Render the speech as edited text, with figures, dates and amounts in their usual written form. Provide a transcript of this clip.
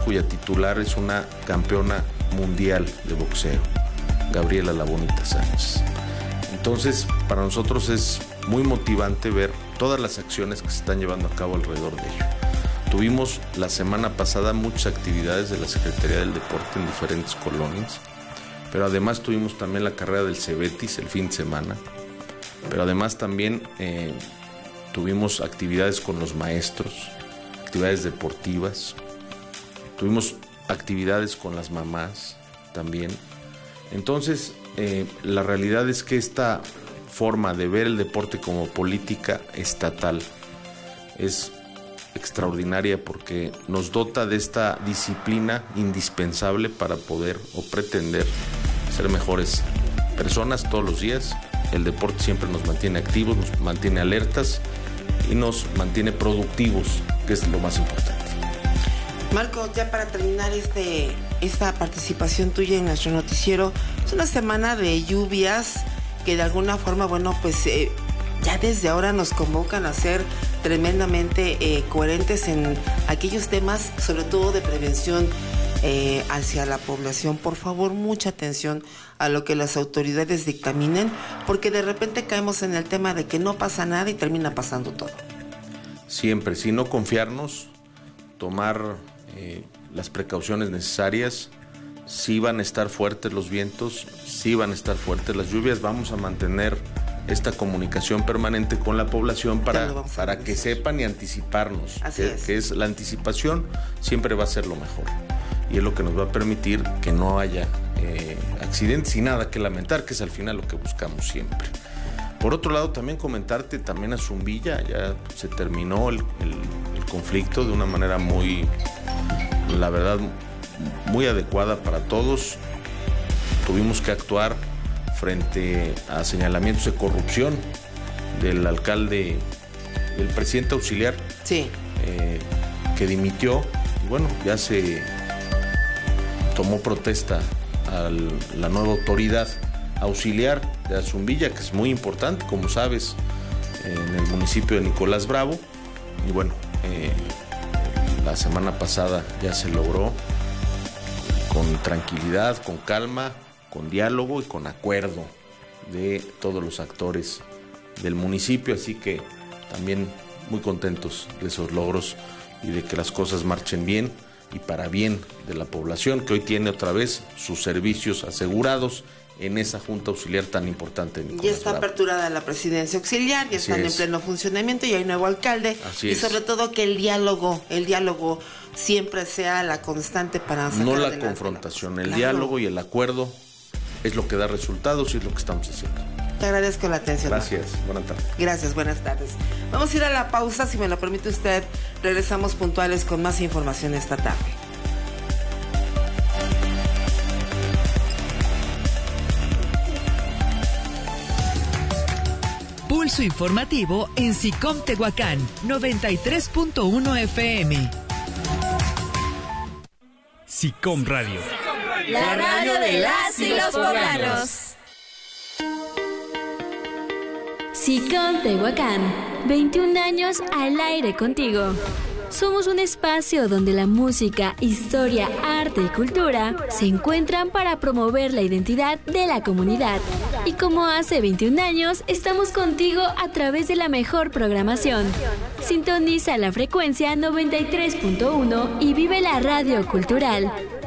cuya titular es una campeona mundial de boxeo, Gabriela La Bonita Sánchez. Entonces, para nosotros es muy motivante ver todas las acciones que se están llevando a cabo alrededor de ello. Tuvimos la semana pasada muchas actividades de la Secretaría del Deporte en diferentes colonias, pero además tuvimos también la carrera del Cebetis el fin de semana, pero además también tuvimos actividades con los maestros, actividades deportivas, tuvimos actividades con las mamás también. Entonces, la realidad es que esta forma de ver el deporte como política estatal es extraordinaria porque nos dota de esta disciplina indispensable para poder o pretender ser mejores personas todos los días. El deporte siempre nos mantiene activos, nos mantiene alertas y nos mantiene productivos, que es lo más importante. Marco, ya para terminar esta participación tuya en nuestro noticiero, es una semana de lluvias que de alguna forma, ya desde ahora nos convocan a ser tremendamente coherentes en aquellos temas, sobre todo de prevención hacia la población. Por favor, mucha atención a lo que las autoridades dictaminen, porque de repente caemos en el tema de que no pasa nada y termina pasando todo. Siempre, si no confiarnos, tomar las precauciones necesarias. Sí van a estar fuertes los vientos, sí van a estar fuertes las lluvias. Vamos a mantener esta comunicación permanente con la población para que sepan y anticiparnos. Que es la anticipación, siempre va a ser lo mejor. Y es lo que nos va a permitir que no haya accidentes y nada que lamentar, que es al final lo que buscamos siempre. Por otro lado, también comentarte también a Zumbilla, ya se terminó el conflicto de una manera muy, la verdad, muy adecuada para todos. Tuvimos que actuar frente a señalamientos de corrupción del alcalde, del presidente auxiliar, sí, que dimitió. Y bueno, ya se tomó protesta a la nueva autoridad auxiliar de Azumbilla, que es muy importante, como sabes, en el municipio de Nicolás Bravo. Y bueno, la semana pasada ya se logró con tranquilidad, con calma, con diálogo y con acuerdo de todos los actores del municipio, así que también muy contentos de esos logros y de que las cosas marchen bien y para bien de la población, que hoy tiene otra vez sus servicios asegurados en esa junta auxiliar tan importante. Ya está aperturada la presidencia auxiliar, ya están en pleno funcionamiento y hay nuevo alcalde. Así y sobre todo que el diálogo siempre sea la constante para sacar no la confrontación, el diálogo y el acuerdo es lo que da resultados y es lo que estamos haciendo. Te agradezco la atención. Gracias, buenas tardes. Gracias, buenas tardes. Vamos a ir a la pausa, si me lo permite usted. Regresamos puntuales con más información esta tarde. Pulso informativo en SICOM Tehuacán, 93.1 FM. SICOM Radio. La radio de las y los poblanos. SICOM Tehuacán, 21 años al aire contigo. Somos un espacio donde la música, historia, arte y cultura se encuentran para promover la identidad de la comunidad. Y como hace 21 años, estamos contigo a través de la mejor programación. Sintoniza la frecuencia 93.1 y vive la radio cultural.